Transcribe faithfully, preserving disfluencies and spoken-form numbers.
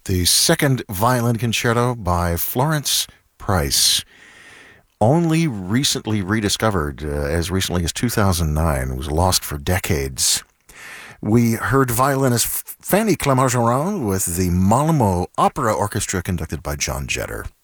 The second violin concerto by Florence Price, only recently rediscovered, uh, as recently as two thousand nine. It was lost for decades. We heard violinist Fanny Clermont-Ferrand with the Malmo Opera Orchestra conducted by John Jetter.